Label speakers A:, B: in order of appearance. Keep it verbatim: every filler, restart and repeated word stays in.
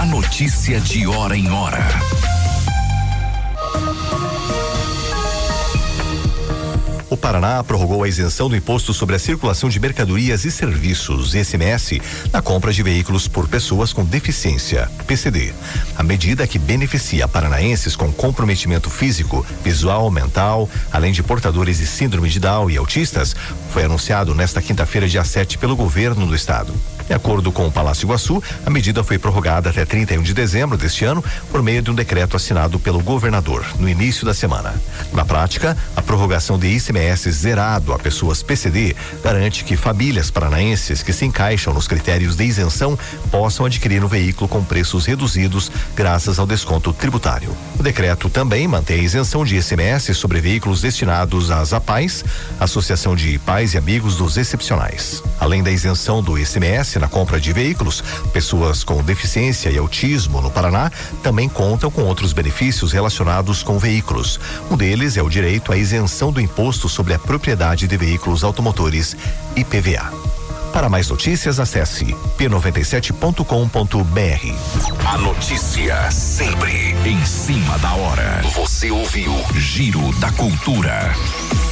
A: A notícia de hora em hora.
B: O Paraná prorrogou a isenção do imposto sobre a circulação de mercadorias e serviços, I C M S, na compra de veículos por pessoas com deficiência, P C D. A medida que beneficia paranaenses com comprometimento físico, visual, mental, além de portadores de síndrome de Down e autistas, foi anunciado nesta quinta-feira, dia sete, pelo governo do estado. De acordo com o Palácio Iguaçu, a medida foi prorrogada até trinta e um de dezembro deste ano por meio de um decreto assinado pelo governador no início da semana. Na prática, a prorrogação de I C M S zerado a pessoas P C D garante que famílias paranaenses que se encaixam nos critérios de isenção possam adquirir um veículo com preços reduzidos graças ao desconto tributário. O decreto também mantém a isenção de I C M S sobre veículos destinados às APAES, Associação de Pais e Amigos dos Excepcionais. Além da isenção do I C M S na compra de veículos, pessoas com deficiência e autismo no Paraná também contam com outros benefícios relacionados com veículos. Um deles é o direito à isenção do imposto sobre a propriedade de veículos automotores, I P V A. Para mais notícias, acesse p noventa e sete ponto com ponto b r.
A: A notícia sempre em cima da hora. Você ouviu Giro da Cultura.